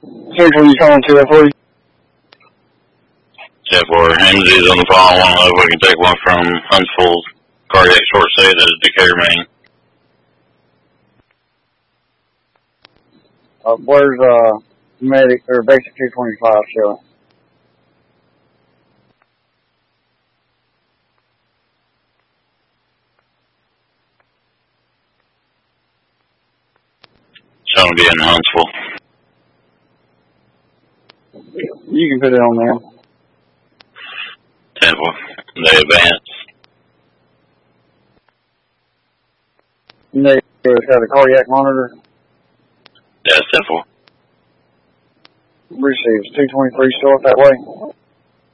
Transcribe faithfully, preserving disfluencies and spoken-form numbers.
Central, you calling two oh four? ten four, Hamsy's on the phone. I want to know if we can take one from Huntsville, cardiac short stay to Decatur, Maine. Uh, where's, uh, medic, or basic two twenty-five showing? It's going to be in Huntsville. You can put it on there. ten four, they advance. They got a cardiac monitor. Yeah, ten four. Receives two twenty-three still up that way.